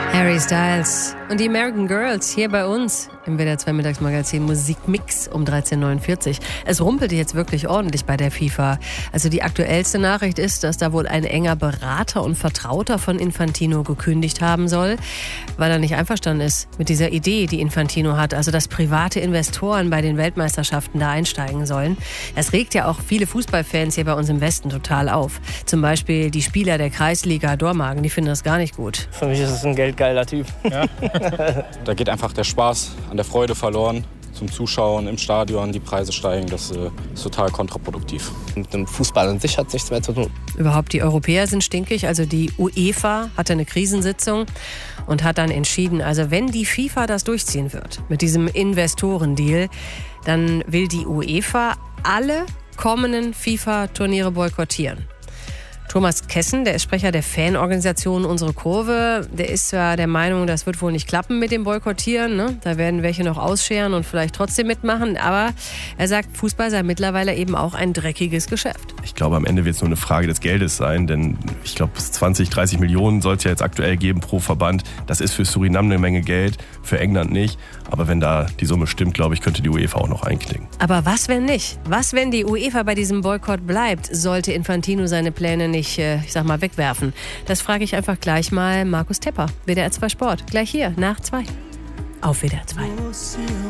Harry Styles und die American Girls hier bei uns im WDR 2 Mittagsmagazin Musikmix um 13.49 Uhr. Es rumpelte jetzt wirklich ordentlich bei der FIFA. Also die aktuellste Nachricht ist, dass da wohl ein enger Berater und Vertrauter von Infantino gekündigt haben soll, weil er nicht einverstanden ist mit dieser Idee, die Infantino hat, also dass private Investoren bei den Weltmeisterschaften da einsteigen sollen. Das regt ja auch viele Fußballfans hier bei uns im Westen total auf. Zum Beispiel die Spieler der Kreisliga Dormagen, die finden das gar nicht gut. Für mich ist es ein geldgeiler Typ. Ja. Da geht einfach der Spaß an der Freude verloren. Zum Zuschauen im Stadion, die Preise steigen, das ist total kontraproduktiv. Mit dem Fußball an sich hat nichts mehr zu tun. Überhaupt die Europäer sind stinkig, also die UEFA hatte eine Krisensitzung und hat dann entschieden, also wenn die FIFA das durchziehen wird mit diesem Investorendeal, dann will die UEFA alle kommenden FIFA-Turniere boykottieren. Thomas Kessen, der ist Sprecher der Fanorganisation Unsere Kurve, der ist zwar der Meinung, das wird wohl nicht klappen mit dem Boykottieren, ne? Da werden welche noch ausscheren und vielleicht trotzdem mitmachen, aber er sagt, Fußball sei mittlerweile eben auch ein dreckiges Geschäft. Ich glaube, am Ende wird es nur eine Frage des Geldes sein, denn ich glaube, bis 20, 30 Millionen soll es ja jetzt aktuell geben pro Verband. Das ist für Suriname eine Menge Geld, für England nicht. Aber wenn da die Summe stimmt, glaube ich, könnte die UEFA auch noch einknicken. Aber was, wenn nicht? Was, wenn die UEFA bei diesem Boykott bleibt? Sollte Infantino seine Pläne nicht, wegwerfen? Das frage ich einfach gleich mal Markus Tepper, WDR 2 Sport. Gleich hier, nach 2. Auf WDR 2.